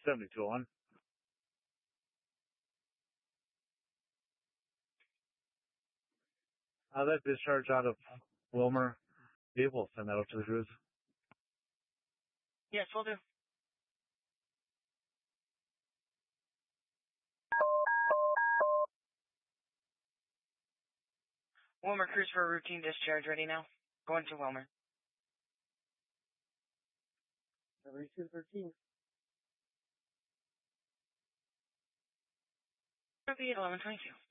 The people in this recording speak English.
7201. That discharge out of Wilmer. We'll send that out to the crews. Yes, we'll do. Wilmer crews for a routine discharge ready now. Going to Wilmer. 7213. Copy 1122.